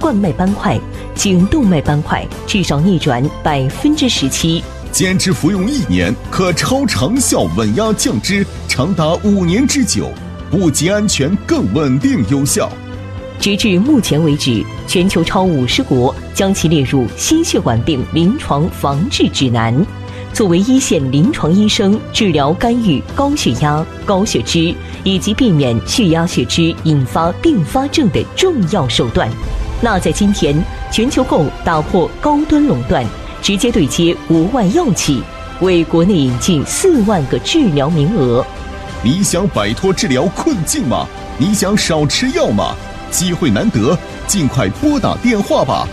冠脉斑块、颈动脉斑块至少逆转17%。 坚持服用1年，可超长效稳压降脂长达5年之久，不仅安全，更稳定有效。 直至目前为止，全球超50国将其列入心血管病临床防治指南，作为一线临床医生治疗干预高血压、高血脂以及避免血压血脂引发并发症的重要手段。那在今天，全球购打破高端垄断，直接对接国外药企，为国内引进4万个治疗名额。 你想摆脱治疗困境吗？你想少吃药吗？机会难得，尽快拨打电话吧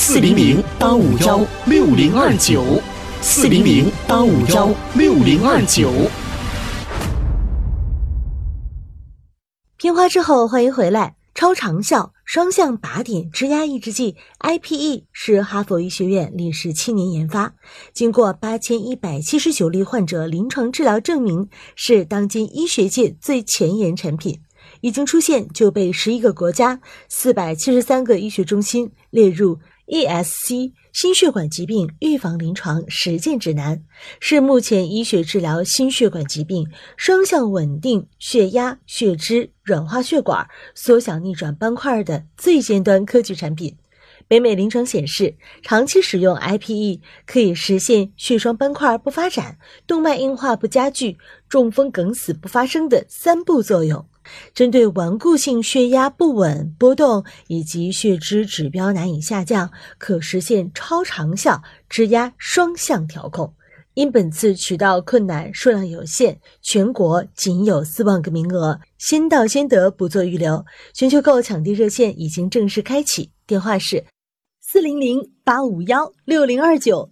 ，400-851-6029，400-851-6029。 片花之后，欢迎回来。超长效双向靶点支压抑制剂 IPE 是哈佛医学院历时7年研发，经过8179例患者临床治疗证明，是当今医学界最前沿产品，已经出现就被11个国家473个医学中心列入 ESC 心血管疾病预防临床实践指南，是目前医学治疗心血管疾病双向稳定血压、血脂、软化血管、缩小逆转斑块的最尖端科技产品。北美临床显示，长期使用 IPE 可以实现血栓斑块不发展、动脉硬化不加剧、中风梗死不发生的3步作用。针对顽固性血压不稳波动以及血脂指标难以下降，可实现超长效支压双向调控。因本次渠道困难，数量有限，全国仅有4万个名额，先到先得，不做预留。全球购抢地热线已经正式开启，电话是400-851-6029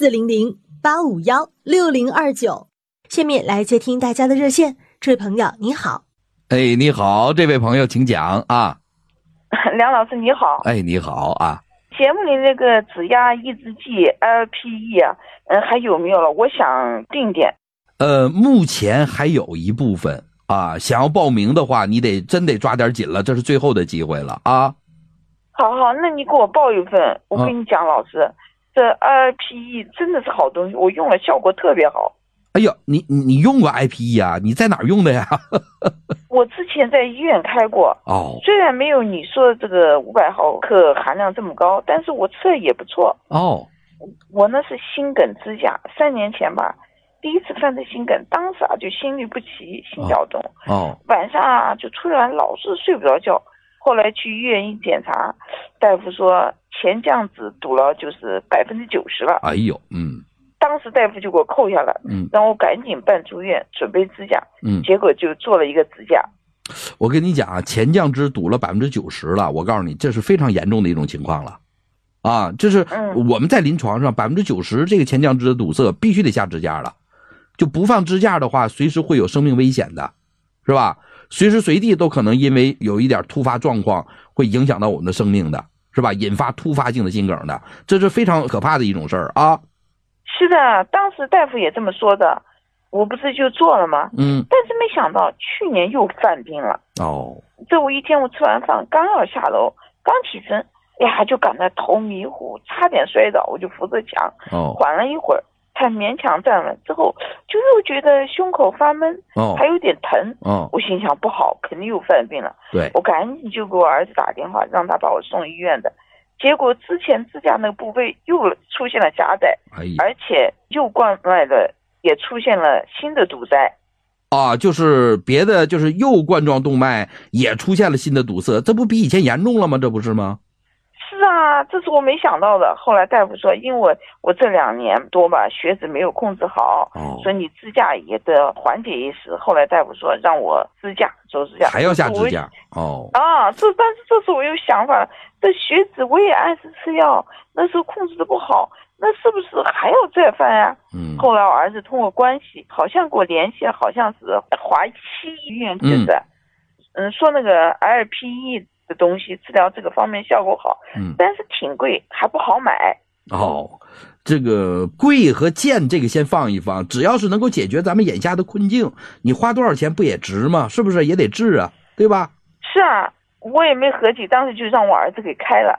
400-851-6029。下面来接听大家的热线。这位朋友你好。 哎，你好，这位朋友请讲啊。 梁老师你好。 哎，你好啊。 节目里那个指压抑制剂 LPE 啊，还有没有了？我想定点。 目前还有一部分啊，想要报名的话，你真得抓点紧了，这是最后的机会了啊。 好，那你给我报一份。我跟你讲，老师，这 LPE 真的是好东西，我用了效果特别好。 哎呀，你用过 IPE 啊？你在哪儿用的呀？ 我之前在医院开过。 哦。 虽然没有你说的这个500毫克含量这么高，但是我吃的也不错。 哦。 我呢是心梗支架，3年前吧，第一次犯的心梗，当时就心律不齐，心跳动。 哦。 晚上就突然老是睡不着觉，后来去医院一检查，大夫说前降子堵了就是90%了。 哎呦， 当时大夫就给我扣下了，让我赶紧办住院，准备支架，结果就做了一个支架。 我跟你讲啊，前降支堵了90%了，我告诉你，这是非常严重的一种情况了，啊，这是我们在临床上90%这个前降支的堵塞必须得下支架了，就不放支架的话，随时会有生命危险的，是吧？随时随地都可能因为有一点突发状况会影响到我们的生命的，是吧？引发突发性的心梗的，这是非常可怕的一种事儿啊。 是的，当时大夫也这么说的，我不是就做了吗？但是没想到去年又犯病了。 哦。 这我一天我吃完饭刚要下楼，刚起身，就感到头迷糊，差点摔倒，我就扶着墙，缓了一会儿，才勉强站稳，之后就又觉得胸口发闷，还有点疼。我心想不好，肯定又犯病了。 对， 我赶紧就给我儿子打电话，让他把我送医院的。结果之前支架那个部位又出现了狭窄，而且右冠脉的也出现了新的堵塞。 啊，就是别的，就是右冠状动脉也出现了新的堵塞，这不比以前严重了吗？这不是吗？ 是啊，这是我没想到的。后来大夫说，因为我这2年多吧，血脂没有控制好，所以你支架也得缓解一时。后来大夫说让我支架，走支架， 还要下支架。 但是这次我有想法了，这血脂我也按时吃药，那时候控制的不好，那是不是还要再犯呀？后来我儿子通过关系，好像给我联系，好像是华西医院说那个 LPE 的东西治疗这个方面效果好，但是挺贵，还不好买。 这个贵和贱这个先放一放，只要是能够解决咱们眼下的困境，你花多少钱不也值吗？是不是也得治啊，对吧？ 是啊，我也没合计，当时就让我儿子给开了。